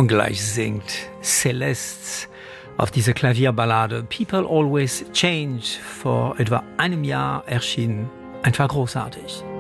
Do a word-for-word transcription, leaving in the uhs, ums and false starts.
Und gleich singt Celeste auf dieser Klavierballade People Always Change, vor etwa einem Jahr erschienen. Einfach großartig.